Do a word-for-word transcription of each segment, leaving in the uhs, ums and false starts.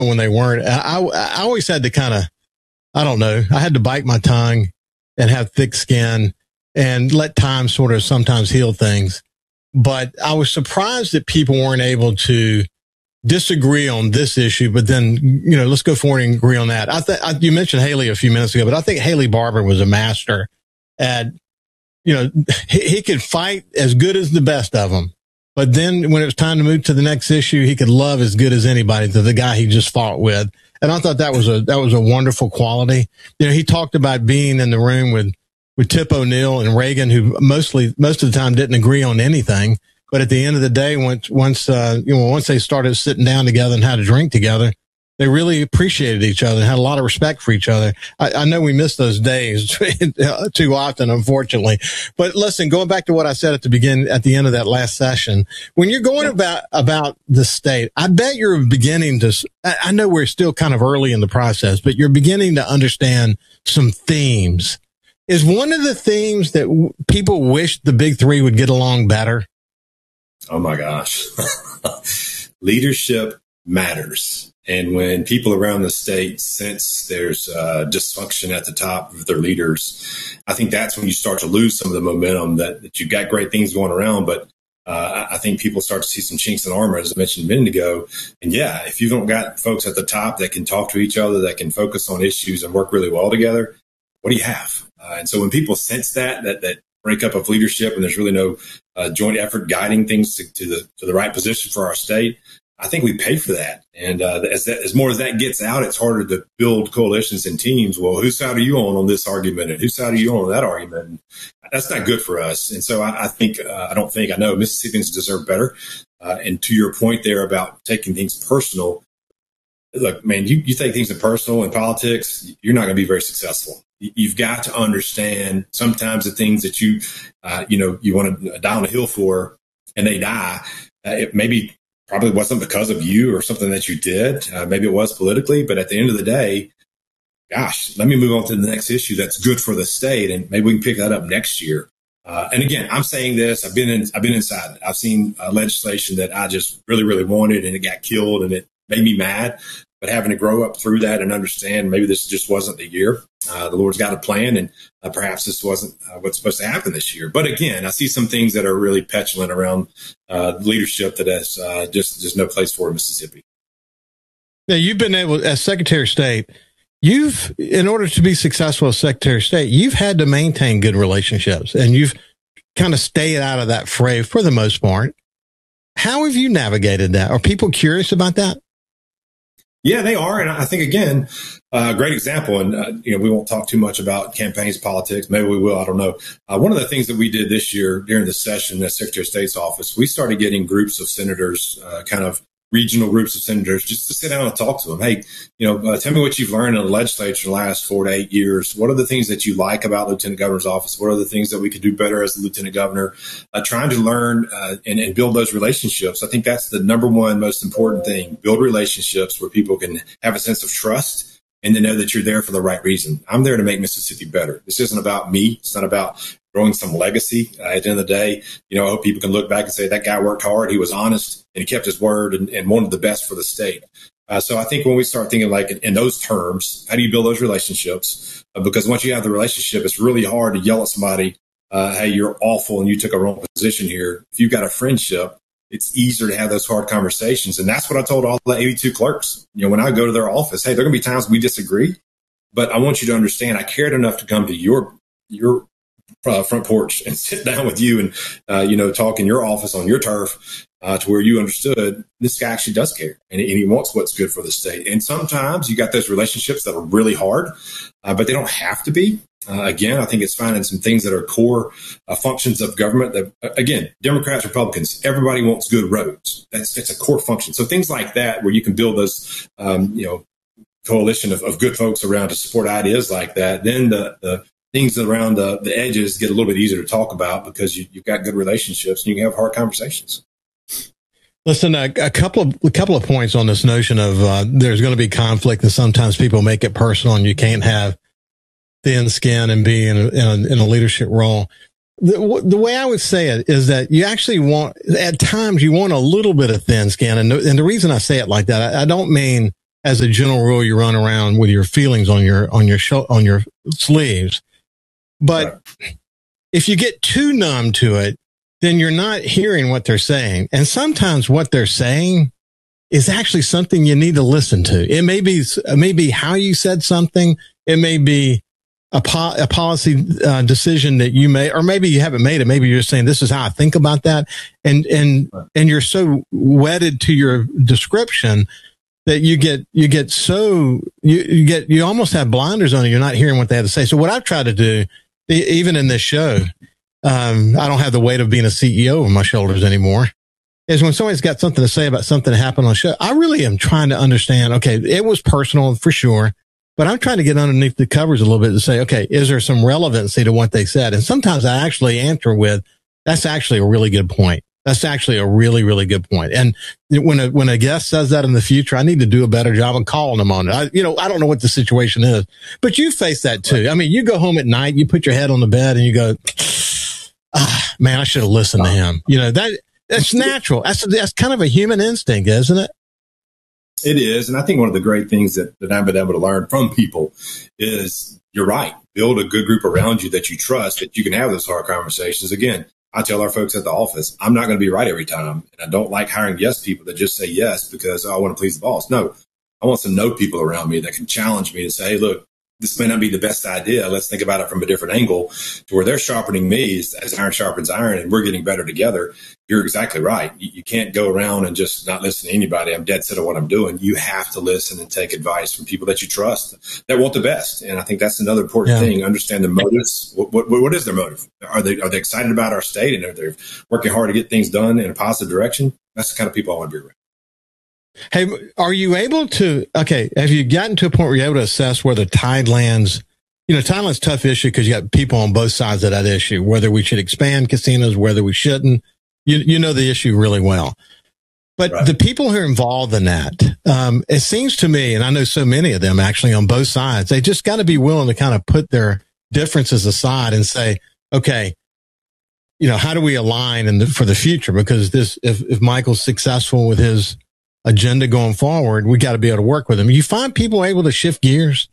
when they weren't. I, I, I always had to kind of, I don't know, I had to bite my tongue and have thick skin and let time sort of sometimes heal things. But I was surprised that people weren't able to disagree on this issue, but then, you know, let's go forward and agree on that. I think you mentioned Haley a few minutes ago, but I think Haley Barbour was a master at, you know, he, he could fight as good as the best of them. But then when it was time to move to the next issue, he could love as good as anybody to the guy he just fought with. And I thought that was a, that was a wonderful quality. You know, he talked about being in the room with, with Tip O'Neill and Reagan, who mostly, most of the time didn't agree on anything. But at the end of the day, once, once, uh, you know, once they started sitting down together and had a drink together, they really appreciated each other and had a lot of respect for each other. I, I know we miss those days too often, unfortunately. But listen, going back to what I said at the beginning, at the end of that last session, when you're going about, about the state, I bet you're beginning to, I know we're still kind of early in the process, but you're beginning to understand some themes. Is one of the themes that w- people wish the big three would get along better? Oh my gosh. Leadership matters. And when people around the state sense there's uh, dysfunction at the top of their leaders, I think that's when you start to lose some of the momentum that, that you've got great things going around. But uh, I think people start to see some chinks in armor, as I mentioned a minute ago. And yeah, if you don't got folks at the top that can talk to each other, that can focus on issues and work really well together, what do you have? Uh, and so when people sense that, that, that breakup of leadership and there's really no uh, joint effort guiding things to, to the to the right position for our state, I think we pay for that. And uh, as that, as more as that gets out, it's harder to build coalitions and teams. Well, whose side are you on on this argument? And whose side are you on on that argument? And that's not good for us. And so I, I think, uh, I don't think, I know Mississippians deserve better. Uh, and to your point there about taking things personal, look, man, you, you take things in personal in politics, you're not going to be very successful. You've got to understand sometimes the things that you, uh, you know, you want to die on a hill for and they die. Uh, it maybe probably wasn't because of you or something that you did. Uh, maybe it was politically, but at the end of the day, gosh, let me move on to the next issue that's good for the state. And maybe we can pick that up next year. Uh, and again, I'm saying this, I've been in, I've been inside it. I've seen uh, legislation that I just really, really wanted and it got killed and it made me mad. But having to grow up through that and understand maybe this just wasn't the year. Uh, the Lord's got a plan, and uh, perhaps this wasn't uh, what's supposed to happen this year. But again, I see some things that are really petulant around uh, leadership that has uh, just just no place for in Mississippi. Now, you've been able, as Secretary of State, you've, in order to be successful as Secretary of State, you've had to maintain good relationships, and you've kind of stayed out of that fray for the most part. How have you navigated that? Are people curious about that? Yeah, they are. And I think, again, a uh, great example. And, uh, you know, we won't talk too much about campaigns, politics. Maybe we will. I don't know. Uh, one of the things that we did this year during the session at Secretary of State's office, we started getting groups of senators, uh, kind of regional groups of senators, just to sit down and talk to them. Hey, you know, uh, tell me what you've learned in the legislature in the last four to eight years. What are the things that you like about Lieutenant Governor's office? What are the things that we could do better as the Lieutenant Governor? Uh, trying to learn uh, and, and build those relationships. I think that's the number one most important thing. Build relationships where people can have a sense of trust and to know that you're there for the right reason. I'm there to make Mississippi better. This isn't about me. It's not about growing some legacy. Uh, at the end of the day, you know, I hope people can look back and say that guy worked hard. He was honest and he kept his word and, and wanted the best for the state. Uh, so I think when we start thinking like in, in those terms, how do you build those relationships? Uh, because once you have the relationship, it's really hard to yell at somebody, uh, hey, you're awful and you took a wrong position here. If you've got a friendship, it's easier to have those hard conversations. And that's what I told all the eighty-two clerks. You know, when I go to their office, hey, there are going to be times we disagree, but I want you to understand I cared enough to come to your, your, Uh, front porch and sit down with you and, uh, you know, talk in your office on your turf uh, to where you understood this guy actually does care and, and he wants what's good for the state. And sometimes you got those relationships that are really hard, uh, but they don't have to be. Uh, again, I think it's finding some things that are core uh, functions of government that, uh, again, Democrats, Republicans, everybody wants good roads. That's, that's a core function. So things like that where you can build those, um, you know, coalition of, of good folks around to support ideas like that. Then the, the things around the, the edges get a little bit easier to talk about because you, you've got good relationships and you can have hard conversations. Listen, a, a couple of a couple of points on this notion of uh, there's going to be conflict, and sometimes people make it personal, and you can't have thin skin and be in a, in a, in a leadership role. The, the way I would say it is that you actually want, at times, you want a little bit of thin skin, and the, and the reason I say it like that, I, I don't mean as a general rule, you run around with your feelings on your, on your show, on your sleeves. But right. if you get too numb to it, then you're not hearing what they're saying. And sometimes what they're saying is actually something you need to listen to. It may be, it may be how you said something. It may be a, po- a policy uh, decision that you made, or maybe you haven't made it. Maybe you're just saying, this is how I think about that. And, and, and you're so wedded to your description that you get, you get so, you, you get, you almost have blinders on. You're not hearing what they have to say. So what I've tried to do, even in this show, um, I don't have the weight of being a C E O on my shoulders anymore, is when somebody's got something to say about something that happened on the show, I really am trying to understand, okay, it was personal for sure, but I'm trying to get underneath the covers a little bit to say, okay, is there some relevancy to what they said? And sometimes I actually answer with, that's actually a really good point. That's actually a really, really good point. And when a, when a guest says that in the future, I need to do a better job of calling them on it. I, you know, I don't know what the situation is, but you face that too. I mean, you go home at night, you put your head on the bed and you go, ah, man, I should have listened to him. You know, that, that's natural. That's, that's kind of a human instinct, isn't it? It is. And I think one of the great things that, that I've been able to learn from people is you're right. Build a good group around you that you trust, that you can have those hard conversations. Again, I tell our folks at the office, I'm not going to be right every time. And I don't like hiring yes people that just say yes because oh, I want to please the boss. No, I want some no people around me that can challenge me and say, hey, look, this may not be the best idea. Let's think about it from a different angle to where they're sharpening me as, as iron sharpens iron and we're getting better together. You're exactly right. You, you can't go around and just not listen to anybody. I'm dead set on what I'm doing. You have to listen and take advice from people that you trust that want the best. And I think that's another important yeah. thing. Understand the motives. What, what, what is their motive? Are they, are they excited about our state and are they working hard to get things done in a positive direction? That's the kind of people I want to be around. Hey, are you able to, okay, have you gotten to a point where you're able to assess whether Tidelands, you know, Tideland's a tough issue because you got people on both sides of that issue, whether we should expand casinos, whether we shouldn't. You, you know the issue really well. But right. the people who are involved in that, um, it seems to me, and I know so many of them actually on both sides, they just got to be willing to kind of put their differences aside and say, okay, you know, how do we align in the, for the future? Because this, if, if Michael's successful with his agenda going forward, we got to be able to work with him. You find people able to shift gears?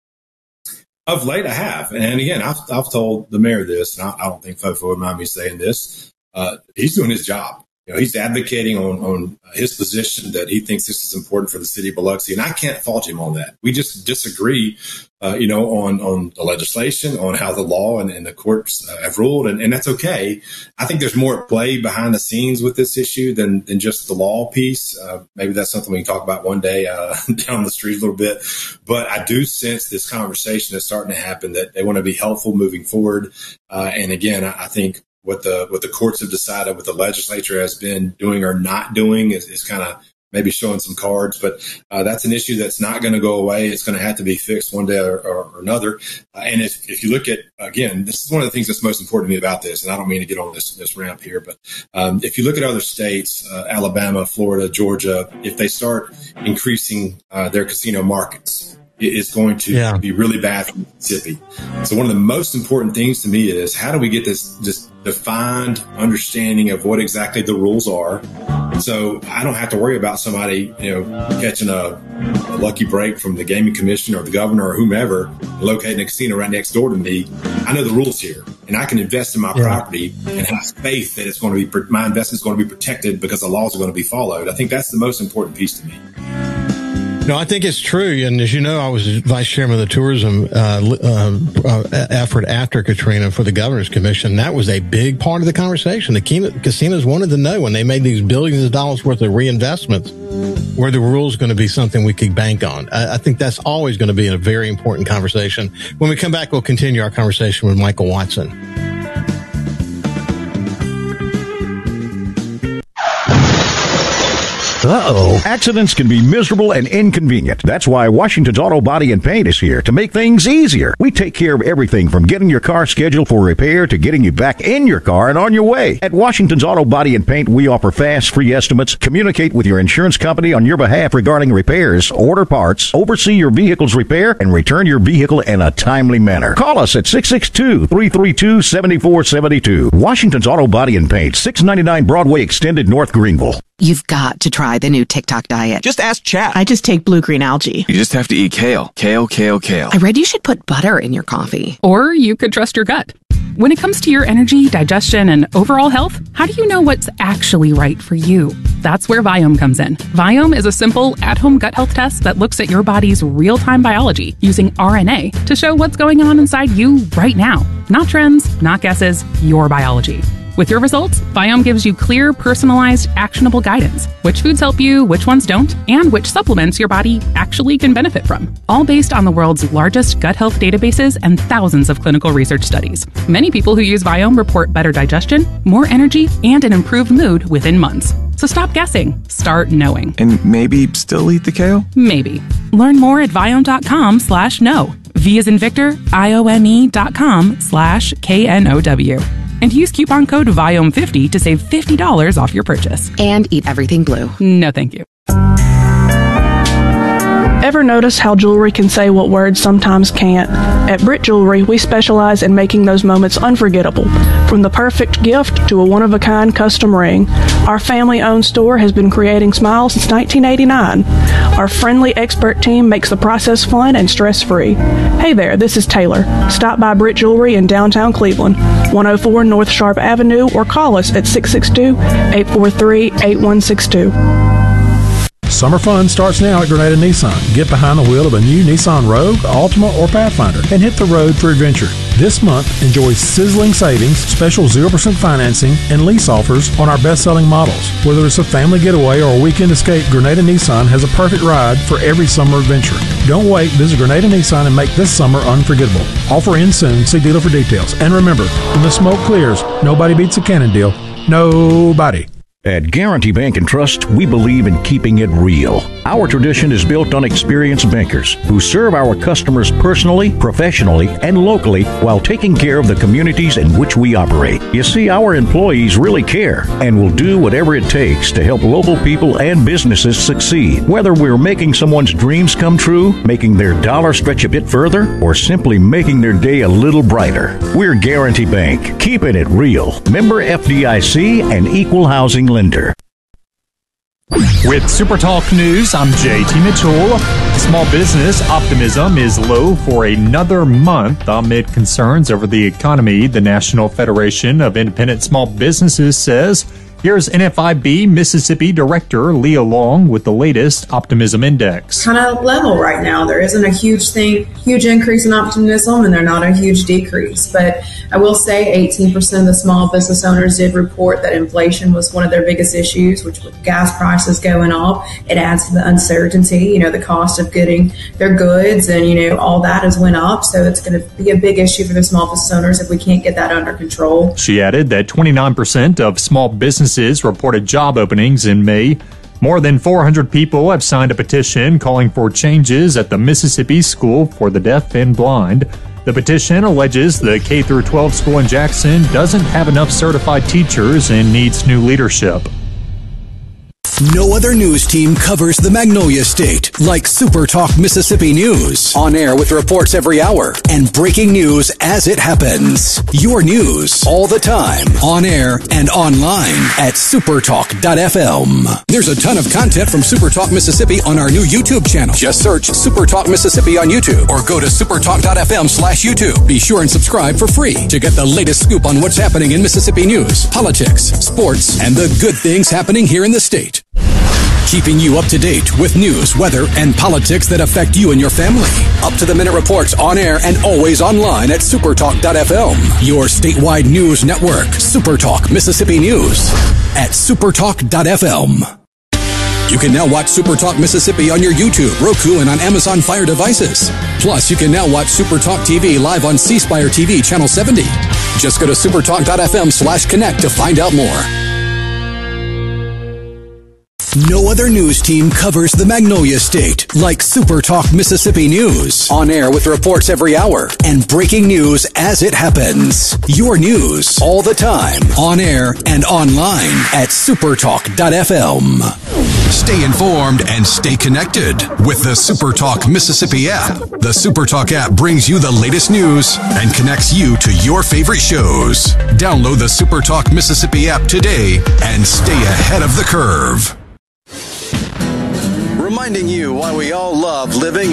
Of late, I have. And again, I've, I've told the mayor this, and I, I don't think Fofo would mind me saying this. Uh, he's doing his job. You know, he's advocating on, on his position that he thinks this is important for the city of Biloxi. And I can't fault him on that. We just disagree, uh, you know, on, on the legislation, on how the law and, and the courts uh, have ruled. And, and that's okay. I think there's more at play behind the scenes with this issue than, than just the law piece. Uh, maybe that's something we can talk about one day uh, down the street a little bit. But I do sense this conversation is starting to happen, that they want to be helpful moving forward. Uh, and again, I, I think what the what the courts have decided, what the legislature has been doing or not doing is, is kind of maybe showing some cards. But uh, that's an issue that's not going to go away. It's going to have to be fixed one day or, or, or another. Uh, and if, if you look at, again, this is one of the things that's most important to me about this, and I don't mean to get on this, this ramp here, but um, if you look at other states, uh, Alabama, Florida, Georgia, if they start increasing uh, their casino markets, it's going to yeah. be really bad for Mississippi. So one of the most important things to me is how do we get this just defined understanding of what exactly the rules are, so I don't have to worry about somebody, you know, catching a, a lucky break from the gaming commission or the governor or whomever, locating a casino right next door to me. I know the rules here, and I can invest in my yeah. property and have faith that it's going to be, my investment is going to be protected because the laws are going to be followed. I think that's the most important piece to me. No, I think it's true. And as you know, I was vice chairman of the tourism uh, uh, effort after Katrina for the Governor's Commission. That was a big part of the conversation. The casinos wanted to know when they made these billions of dollars worth of reinvestments, were the rules going to be something we could bank on? I, I think that's always going to be a very important conversation. When we come back, we'll continue our conversation with Michael Watson. Uh-oh. Accidents can be miserable and inconvenient. That's why Washington's Auto Body and Paint is here to make things easier. We take care of everything from getting your car scheduled for repair to getting you back in your car and on your way. At Washington's Auto Body and Paint, we offer fast, free estimates, communicate with your insurance company on your behalf regarding repairs, order parts, oversee your vehicle's repair, and return your vehicle in a timely manner. Call us at six six two, three three two, seven four seven two. Washington's Auto Body and Paint, six ninety-nine Broadway Extended, North Greenville. You've got to try the new TikTok diet. Just ask Chat. I just take blue-green algae. You just have to eat kale. Kale, kale, kale. I read you should put butter in your coffee. Or you could trust your gut. When it comes to your energy, digestion, and overall health, how do you know what's actually right for you? That's where Viome comes in. Viome is a simple, at-home gut health test that looks at your body's real-time biology using R N A to show what's going on inside you right now. Not trends, not guesses, your biology. With your results, Viome gives you clear, personalized, actionable guidance. Which foods help you, which ones don't, and which supplements your body actually can benefit from. All based on the world's largest gut health databases and thousands of clinical research studies. Many people who use Viome report better digestion, more energy, and an improved mood within months. So stop guessing. Start knowing. And maybe still eat the kale? Maybe. Learn more at Viome.com slash know. V as in Victor, I-O-M-E dot com slash K N O W. And use coupon code Viome fifty to save fifty dollars off your purchase. And eat everything blue. No, thank you. Ever notice how jewelry can say what words sometimes can't? At Britt Jewelry, we specialize in making those moments unforgettable. From the perfect gift to a one-of-a-kind custom ring, our family-owned store has been creating smiles since nineteen eighty-nine. Our friendly expert team makes the process fun and stress-free. Hey there, this is Taylor. Stop by Britt Jewelry in downtown Cleveland, one oh four North Sharp Avenue, or call us at six six two, eight four three, eight one six two. Summer fun starts now at Grenada Nissan. Get behind the wheel of a new Nissan Rogue, Altima, or Pathfinder and hit the road for adventure. This month, enjoy sizzling savings, special zero percent financing, and lease offers on our best-selling models. Whether it's a family getaway or a weekend escape, Grenada Nissan has a perfect ride for every summer adventure. Don't wait. Visit Grenada Nissan and make this summer unforgettable. Offer ends soon. See dealer for details. And remember, when the smoke clears, nobody beats a Cannon deal. Nobody. At Guarantee Bank and Trust, we believe in keeping it real. Our tradition is built on experienced bankers who serve our customers personally, professionally, and locally while taking care of the communities in which we operate. You see, our employees really care and will do whatever it takes to help local people and businesses succeed. Whether we're making someone's dreams come true, making their dollar stretch a bit further, or simply making their day a little brighter. We're Guarantee Bank, keeping it real. Member F D I C and Equal Housing Lender. With Super Talk News, I'm J T Mitchell. Small business optimism is low for another month amid concerns over the economy, the National Federation of Independent Small Businesses says. Here's N F I B Mississippi Director Leah Long with the latest optimism index. Kind of level right now. There isn't a huge thing, huge increase in optimism, and they're not a huge decrease. But I will say eighteen percent of the small business owners did report that inflation was one of their biggest issues, which with gas prices going up, it adds to the uncertainty, you know, the cost of getting their goods and, you know, all that has went up. So it's going to be a big issue for the small business owners if we can't get that under control. She added that twenty-nine percent of small businesses reported job openings in May. More than four hundred people have signed a petition calling for changes at the Mississippi School for the Deaf and Blind. The petition alleges the K through twelve school in Jackson doesn't have enough certified teachers and needs new leadership. No other news team covers the Magnolia State like Super Talk Mississippi News. On air with reports every hour and breaking news as it happens. Your news all the time. On air and online at supertalk dot f m. There's a ton of content from Super Talk Mississippi on our new YouTube channel. Just search Super Talk Mississippi on YouTube or go to supertalk dot f m slash YouTube. Be sure and subscribe for free to get the latest scoop on what's happening in Mississippi news, politics, sports, and the good things happening here in the state. Keeping you up to date with news, weather, and politics that affect you and your family. Up-to-the-minute reports on air and always online at supertalk dot f m. Your statewide news network, Supertalk Mississippi News at supertalk dot f m. You can now watch Supertalk Mississippi on your YouTube, Roku, and on Amazon Fire devices. Plus, you can now watch Supertalk T V live on C Spire T V Channel seventy. Just go to supertalk dot f m slash connect to find out more. No other news team covers the Magnolia State like Super Talk Mississippi News. On air with reports every hour and breaking news as it happens. Your news all the time. On air and online at supertalk dot f m. Stay informed and stay connected with the Super Talk Mississippi app. The Super Talk app brings you the latest news and connects you to your favorite shows. Download the Super Talk Mississippi app today and stay ahead of the curve. Reminding you why we all love living